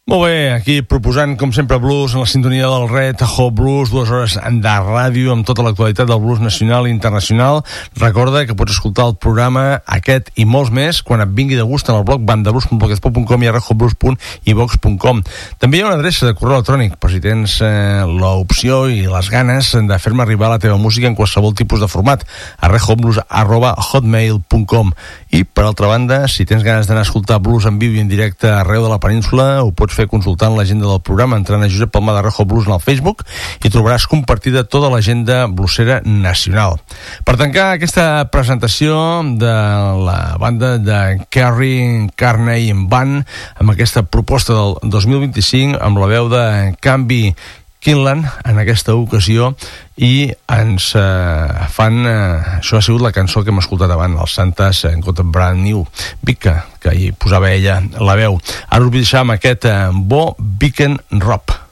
Molt bé, aquí proposant, com sempre, blues en la sintonia del Red Hot Blues, 2 hores de ràdio amb tota l'actualitat del blues nacional i internacional. Recorda que pots escoltar el programa aquest i molts més quan et vingui de gust en el blog bandablues.blogspot.com i a redhotblues.ivox.com. També hi ha una adreça de correu electrònic per si tens l'opció i les ganes de fer-me arribar la teva música en qualsevol tipus de format, a redhotblues@hotmail.com. I, per altra banda, si tens ganes d'anar a escoltar blues en viu i en directe arreu de la península, ho pots fer consultant l'agenda del programa entrant a Josep Palma de Red Hot Blues en el Facebook i trobaràs compartida tota l'agenda bluesera nacional. Per tancar aquesta presentació de la banda de Kerry Carney Band amb aquesta proposta del 2025 amb la veu de Camby Kinlan en aquesta ocasió, i ens fan això ha sigut la cançó que hem escoltat abans, els Santas Got a Brand New Vica, que hi posava ella la veu. Ara us vull deixar amb aquest bo Beacon Rob.